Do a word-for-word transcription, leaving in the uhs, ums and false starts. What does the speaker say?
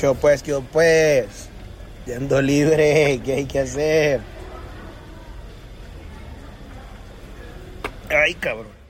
¿Qué pues, qué pues? Yendo libre, ¿qué hay que hacer? Ay, cabrón.